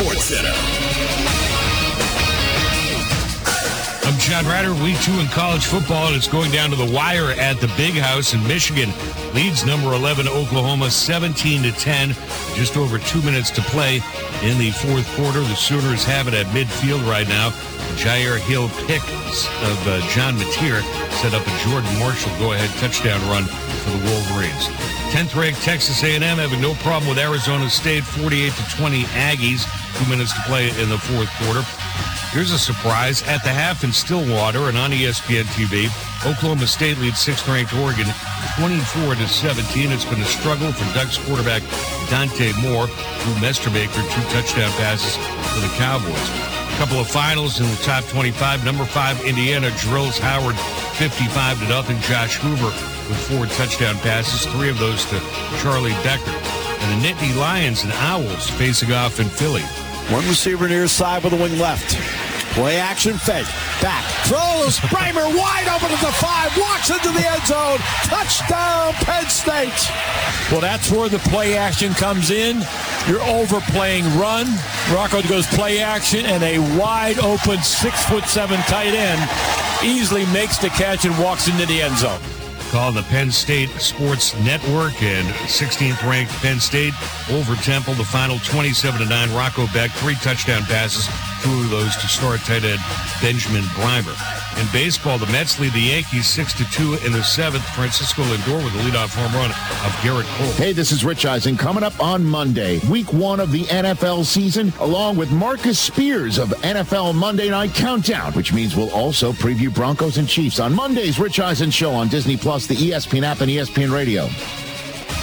Sports Center. I'm John Ryder. Week 2 in college football, and it's going down to the wire at the Big House in Michigan. Leads number 11 Oklahoma 17-10. Just over 2 minutes to play in the fourth quarter. The Sooners have it at midfield right now. Jair Hill pick of John Mateer set up a Jordan Marshall go-ahead touchdown run for the Wolverines. 10th-ranked Texas A&M having no problem with Arizona State, 48-20 Aggies. 2 minutes to play in the fourth quarter. Here's a surprise. At the half in Stillwater and on ESPN TV, Oklahoma State leads 6th-ranked Oregon 24-17. It's been a struggle for Ducks quarterback Dante Moore, who Mestermaker 2 touchdown passes for the Cowboys. A couple of finals in the top 25. Number 5, Indiana drills Howard 55-0. Josh Hoover with 4 touchdown passes, 3 of those to Charlie Becker. And the Nittany Lions and Owls facing off in Philly. One receiver near side with a wing left. Play action fake. Back. Throws. Bramer wide open at the 5. Walks into the end zone. Touchdown, Penn State. Well, that's where the play action comes in. You're overplaying run. Rocco goes play action, and a wide open 6'7" tight end easily makes the catch and walks into the end zone. Call the Penn State Sports Network, and 16th-ranked Penn State over Temple. The final 27-9. Rocco Beck, 3 touchdown passes, 2 of those to star tight end Benjamin Brimer. In baseball, the Mets lead the Yankees 6-2 in the 7th. Francisco Lindor with the leadoff home run of Garrett Cole. Hey, this is Rich Eisen. Coming up on Monday, week 1 of the NFL season, along with Marcus Spears of NFL Monday Night Countdown, which means we'll also preview Broncos and Chiefs on Monday's Rich Eisen Show on Disney Plus, the ESPN app, and ESPN Radio.